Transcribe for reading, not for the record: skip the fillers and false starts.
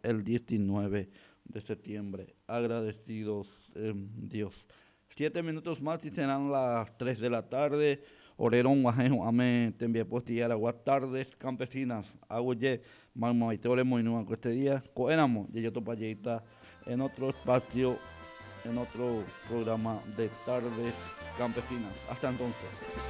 el 19 de septiembre. Agradecidos, Dios. 7 minutos más y serán las 3 de la tarde. Orerón, Guajejo, Amén, Tembie Postillera, Guas tardes, campesinas, Aguye, Marmaitore, Moinúa, este día, Coéramos, y yo topayita en otro espacio, en otro programa de tardes campesinas. Hasta entonces.